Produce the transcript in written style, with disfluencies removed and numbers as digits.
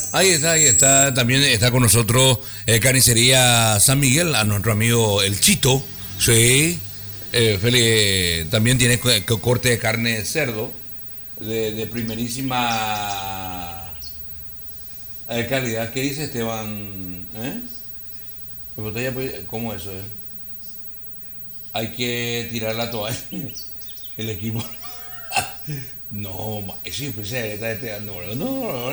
Ahí está, también está con nosotros Carnicería San Miguel, a nuestro amigo El Chito, sí, también tiene corte de carne de cerdo, de primerísima calidad. ¿Qué dice Esteban? ¿Eh? ¿Cómo eso? Hay que tirar la toalla, el equipo. No, sí, pues, no, no,